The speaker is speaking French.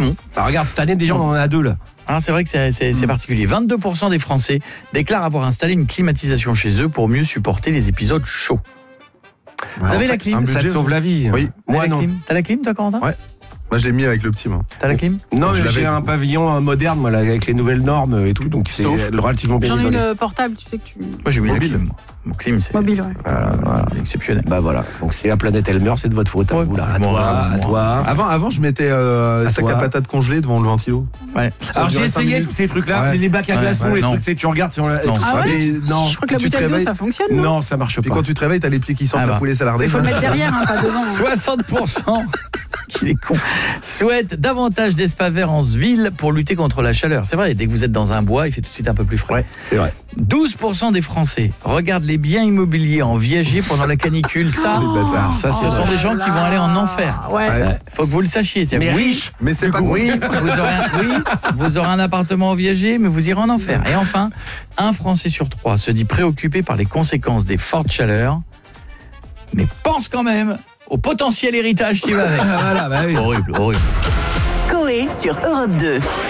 non. Bah, regarde, cette année, déjà, on en a 2 là. Alors, c'est vrai que c'est particulier. 22% des Français déclarent avoir installé une climatisation chez eux pour mieux supporter les épisodes chauds. Vous avez la clim? Ça te sauve la vie. Oui. Moi, non. T'as la clim, toi, Corentin? Ouais. Moi, je l'ai mis avec le petit, moi. T'as la clim? Non, Je mais l'avais, j'ai du un coup. pavillon moderne, moi, là, avec les nouvelles normes et tout, donc c'est relativement bien J'en ai isolé. une portable, tu sais que tu... Moi, j'ai mis la Mobile. clim. Mon clim, c'est Mobile, ouais. Voilà. exceptionnel. Bah voilà, donc si la planète elle meurt, c'est de votre faute à Ouais, vous là. À moi, toi. Avant, je mettais sac toi. à patates congelé devant le ventilo. Ouais. Alors Ça j'ai durait 5 essayé minutes. tous ces trucs-là, Ouais. les bacs à Ouais, glaçons, ouais, les non. trucs, c'est tu regardes, c'est Non. Ah ouais non, Je crois que la Tu te bouteille d'eau, réveilles- ça fonctionne, non? non, ça marche Puis pas. quand tu te réveilles, t'as les pieds qui sortent, Ah bah. la poulet salardée. Il faut le mettre derrière, hein, pas devant. 60% qu'il est con souhaitent davantage d'espaces verts en ville pour lutter contre la chaleur. C'est vrai, dès que vous êtes dans un bois, il fait tout de suite un peu plus frais. Ouais, c'est vrai. 12% des Français regardent les biens immobiliers en viager pendant la canicule. Ça, Les bâtards. ça, ce sont des gens qui vont aller en enfer. Ouais. Ouais. Faut que vous le sachiez. Mais oui, riche. Mais c'est pas oui, vous aurez un appartement en viager, mais vous irez en enfer. Et enfin, un Français sur 3 se dit préoccupé par les conséquences des fortes chaleurs, mais pense quand même au potentiel héritage qui va avec. Voilà, bah oui. Horrible. Coé sur Europe 2.